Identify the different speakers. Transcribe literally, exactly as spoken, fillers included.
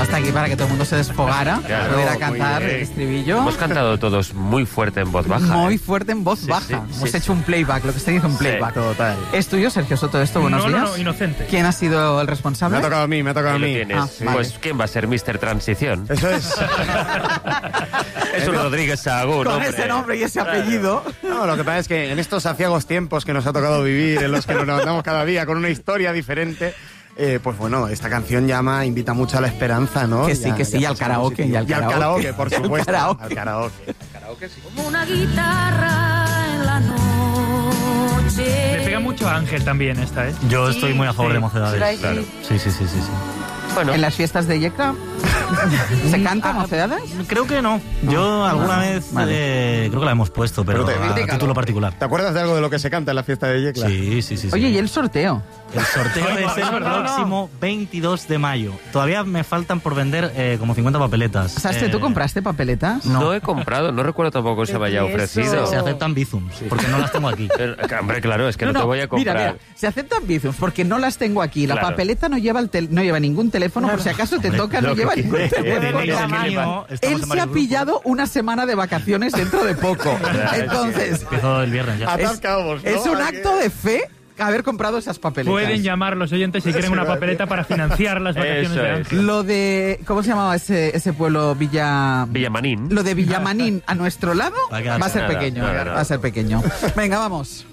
Speaker 1: hasta aquí para que todo el mundo se desfogara,
Speaker 2: Claro,
Speaker 1: pudiera cantar el estribillo.
Speaker 2: Hemos cantado todos muy fuerte en voz baja.
Speaker 1: Muy
Speaker 2: ¿eh?
Speaker 1: fuerte en voz
Speaker 2: Sí,
Speaker 1: baja.
Speaker 2: sí,
Speaker 1: Hemos
Speaker 2: sí,
Speaker 1: hecho un playback, lo que se dice un playback.
Speaker 2: Sí,
Speaker 3: total.
Speaker 1: ¿Es tuyo, Sergio Soto, esto? Buenos
Speaker 4: no,
Speaker 1: días.
Speaker 4: No, no, inocente.
Speaker 1: ¿Quién ha sido el
Speaker 3: Me
Speaker 1: responsable?
Speaker 3: ha tocado a mí, me ha tocado a
Speaker 2: Ahí lo
Speaker 3: mí.
Speaker 2: tienes.
Speaker 1: Ah, vale.
Speaker 2: Pues, ¿quién va a ser mister Transición?
Speaker 3: Eso es.
Speaker 2: Es un Rodríguez Sahagún,
Speaker 1: Con
Speaker 2: hombre.
Speaker 1: ese nombre y ese apellido.
Speaker 3: No, lo que pasa es que en estos aciagos tiempos que nos ha tocado vivir, en los que nos levantamos cada día con una historia diferente, eh, pues bueno, esta canción llama, invita mucho a la esperanza, ¿no?
Speaker 1: Que sí,
Speaker 3: Ya-
Speaker 1: que sí,
Speaker 3: ya
Speaker 1: y al
Speaker 3: pasa
Speaker 1: karaoke,
Speaker 3: positivo.
Speaker 1: y al
Speaker 3: Y al
Speaker 1: karaoke.
Speaker 3: karaoke, por
Speaker 1: Y al
Speaker 3: supuesto.
Speaker 1: karaoke.
Speaker 3: Al karaoke.
Speaker 5: Como una guitarra en la noche.
Speaker 4: Le pega mucho a Ángel también esta, ¿eh?
Speaker 6: Yo estoy muy a favor
Speaker 4: Sí.
Speaker 6: de Mocedades.
Speaker 2: Claro.
Speaker 6: Sí, sí, sí, sí, sí.
Speaker 2: Bueno,
Speaker 1: ¿En las fiestas de Yecla se canta Mocedades?
Speaker 6: Creo que no. Yo alguna
Speaker 1: vale,
Speaker 6: vez
Speaker 1: vale.
Speaker 6: eh, creo que la hemos puesto, pero,
Speaker 3: Pero te-
Speaker 6: a título particular.
Speaker 3: ¿Te acuerdas de algo de lo que se canta en la fiesta de Yecla?
Speaker 6: Sí, sí, sí. sí.
Speaker 1: Oye, ¿y el sorteo?
Speaker 6: El sorteo es el próximo veintidós de mayo. Todavía me faltan por vender eh, como cincuenta papeletas.
Speaker 1: ¿Saste,
Speaker 6: Eh,
Speaker 1: tú compraste papeletas?
Speaker 2: no. he comprado, no recuerdo tampoco que se me haya ofrecido.
Speaker 6: Se aceptan bizums, porque no las tengo aquí.
Speaker 2: Pero, hombre, claro, es que no, te voy a comprar.
Speaker 1: Mira, mira, se aceptan bizums porque no las tengo aquí. La
Speaker 2: Claro.
Speaker 1: papeleta no lleva, el tel- no lleva ningún teléfono, por si acaso te toca, no
Speaker 2: lo
Speaker 1: lleva
Speaker 2: que
Speaker 1: ningún
Speaker 2: quiere.
Speaker 1: teléfono.
Speaker 6: Tenéis el
Speaker 2: Tamaño.
Speaker 6: mío, estamos
Speaker 1: Él
Speaker 6: en
Speaker 1: se ha
Speaker 6: varios grupos.
Speaker 1: pillado una semana de vacaciones dentro de poco. Entonces,
Speaker 6: Empiezo el viernes ya.
Speaker 1: es,
Speaker 3: Atascados, ¿no?
Speaker 1: es un
Speaker 3: Aquí.
Speaker 1: acto de fe haber comprado esas papeletas.
Speaker 4: Pueden llamar los oyentes si quieren una papeleta para financiar las vacaciones
Speaker 2: Eso
Speaker 4: de
Speaker 2: es.
Speaker 4: Ángel.
Speaker 1: Lo de, ¿cómo se llamaba ese, ese pueblo? Villa...
Speaker 2: Villamanín.
Speaker 1: Lo de Villamanín a nuestro lado
Speaker 6: Va a quedar
Speaker 1: va a ser
Speaker 2: nada,
Speaker 1: pequeño,
Speaker 2: nada, nada.
Speaker 1: va a ser pequeño. Venga, vamos.